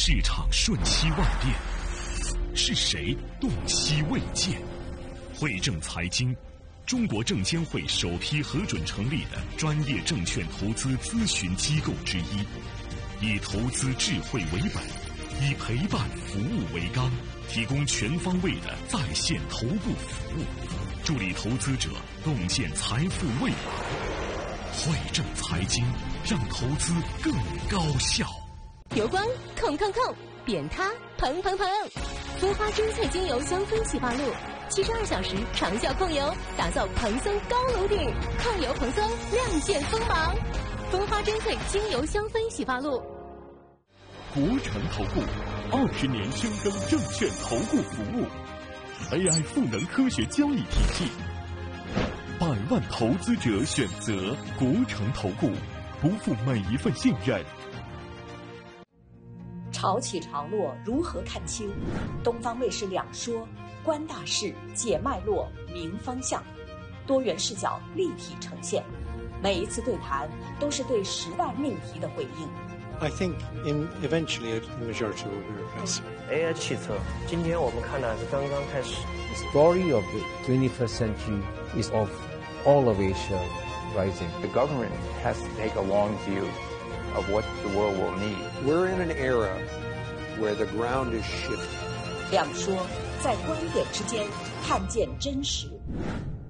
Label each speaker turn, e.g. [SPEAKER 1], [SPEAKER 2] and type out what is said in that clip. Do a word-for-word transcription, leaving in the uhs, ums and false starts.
[SPEAKER 1] 市场瞬息万变，是谁洞悉未见？汇正财经，中国证监会首批核准成立的专业证券投资咨询机构之一，以投资智慧为本，以陪伴服务为纲，提供全方位的在线头部服务，助力投资者洞见财富未来。汇正财经，让投资更高效。
[SPEAKER 2] 油光控控控，扁塌砰砰砰，蜂花珍萃精油香氛洗发露，七十二小时长效控油，打造蓬松高颅顶，抗油蓬松，亮剑锋芒。蜂花珍萃精油香氛洗发露。
[SPEAKER 3] 国诚投顾二十年深耕证券投顾服务 ，A I 赋能科学交易体系，百万投资者选择国诚投顾，不负每一份信任。
[SPEAKER 4] 潮起潮落如何看清？东方卫视两说，观大势，解脉络，明方向，多元视角立体呈现。每一次对谈都是对时代命题的回应。
[SPEAKER 5] I think in eventually the majority will be replaced.
[SPEAKER 6] A I 汽车，今天我们看的是刚刚开始。
[SPEAKER 7] The story of the twenty-first century is of all of Asia rising.
[SPEAKER 8] The government has to take a long view of what the world will need.
[SPEAKER 5] We're in an era where the ground is shifting.
[SPEAKER 4] 两说在观点之间看见真实。